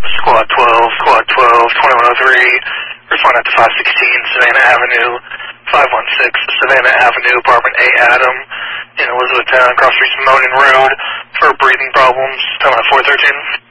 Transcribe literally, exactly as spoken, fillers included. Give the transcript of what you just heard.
Squad twelve, Squad twelve, twenty-one oh three, respond out to five sixteen Savannah Avenue, five one six Savannah Avenue, apartment A Adam, in Elizabethtown, cross street Monin Road, for breathing problems, telling at four thirteen.